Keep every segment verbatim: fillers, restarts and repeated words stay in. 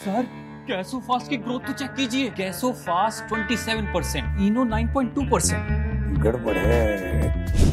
Sir गैसो fast की growth तो चेक कीजिए। गैसो फास्ट सत्ताईस परसेंट, इनो नौ पॉइंट दो परसेंट। गड़बड़ है।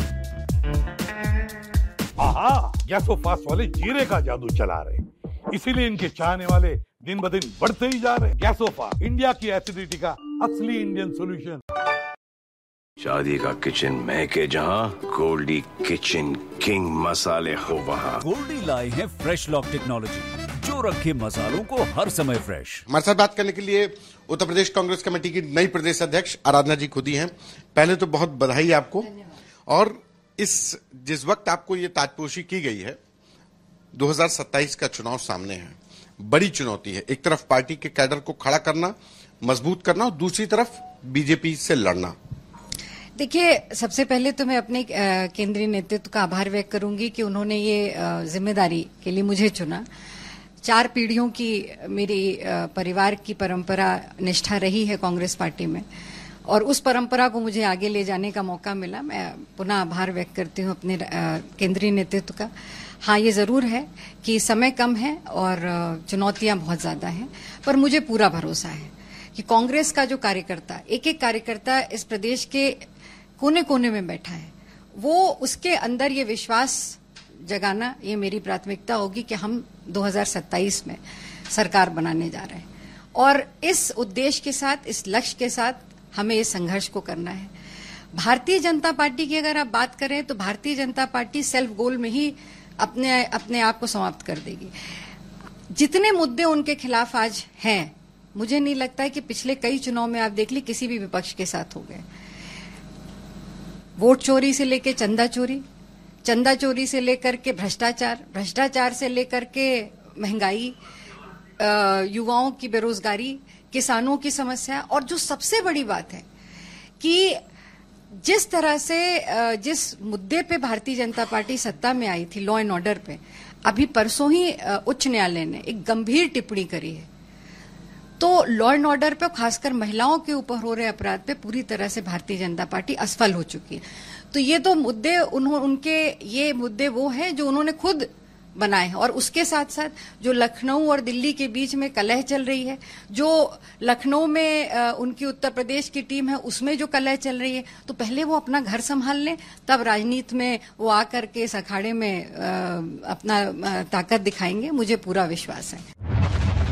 आहा, गैसो फास्ट वाले जीरे का जादू चला रहे, इसीलिए इनके चाहने वाले दिन ब दिन बढ़ते ही जा रहे। गैसो फास्ट, इंडिया की एसिडिटी का असली इंडियन सोल्यूशन। शादी का किचन महके जहां, गोल्डी किचन किंग मसाले हो वहां। गोल्डी लाए हैं फ्रेश लॉक टेक्नोलॉजी, जो रखे मसालों को हर समय फ्रेश। हमारे साथ बात करने के लिए उत्तर प्रदेश कांग्रेस कमेटी की नई प्रदेश अध्यक्ष आराधना जी खुद ही हैं। पहले तो बहुत बधाई आपको। और इस जिस वक्त आपको ये ताजपोशी की गई है, दो हज़ार सत्ताईस का चुनाव सामने है, बड़ी चुनौती है। एक तरफ पार्टी के कैडर को खड़ा करना, मजबूत करना, और दूसरी तरफ बीजेपी से लड़ना। देखिए, सबसे पहले तो मैं अपने केंद्रीय नेतृत्व का आभार व्यक्त करूंगी कि उन्होंने ये जिम्मेदारी के लिए मुझे चुना। चार पीढ़ियों की मेरी परिवार की परंपरा निष्ठा रही है कांग्रेस पार्टी में, और उस परंपरा को मुझे आगे ले जाने का मौका मिला। मैं पुनः आभार व्यक्त करती हूं अपने केंद्रीय नेतृत्व का। हाँ, ये जरूर है कि समय कम है और चुनौतियां बहुत ज्यादा हैं, पर मुझे पूरा भरोसा है कि कांग्रेस का जो कार्यकर्ता, एक एक कार्यकर्ता इस प्रदेश के कोने कोने में बैठा है, वो उसके अंदर ये विश्वास जगाना, ये मेरी प्राथमिकता होगी कि हम दो हज़ार सत्ताईस में सरकार बनाने जा रहे हैं। और इस उद्देश्य के साथ, इस लक्ष्य के साथ हमें इस संघर्ष को करना है। भारतीय जनता पार्टी की अगर आप बात करें तो Bharatiya Janata party self goal में ही अपने अपने आप को समाप्त कर देगी। जितने मुद्दे उनके खिलाफ आज हैं, मुझे नहीं लगता है कि पिछले कई चुनाव में आप देख ली किसी भी विपक्ष के साथ हो गए। वोट चोरी से लेकर चंदा चोरी, चंदा चोरी से लेकर के भ्रष्टाचार, भ्रष्टाचार से लेकर के महंगाई, युवाओं की बेरोजगारी, किसानों की समस्या, और जो सबसे बड़ी बात है कि जिस तरह से जिस मुद्दे पे भारतीय जनता पार्टी सत्ता में आई थी, लॉ एंड ऑर्डर पे, अभी परसों ही उच्च न्यायालय ने एक गंभीर टिप्पणी करी है। तो लॉ एंड ऑर्डर पे, खासकर महिलाओं के ऊपर हो रहे अपराध पे पूरी तरह से भारतीय जनता पार्टी असफल हो चुकी है। तो ये तो मुद्दे उन्होंने उनके ये मुद्दे वो हैं जो उन्होंने खुद बनाए हैं। और उसके साथ साथ जो लखनऊ और दिल्ली के बीच में कलह चल रही है, जो लखनऊ में आ, उनकी उत्तर प्रदेश की टीम है, उसमें जो कलह चल रही है, तो पहले वो अपना घर संभाल लें, तब राजनीति में वो आकर के इस अखाड़े में आ, अपना आ, ताकत दिखाएंगे। मुझे पूरा विश्वास है।